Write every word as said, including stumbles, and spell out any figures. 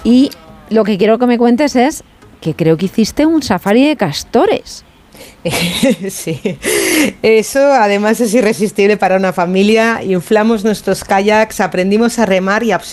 Y lo que quiero que me cuentes es que creo que hiciste un safari de castores. Sí, eso además es irresistible para una familia. Inflamos nuestros kayaks, aprendimos a remar y a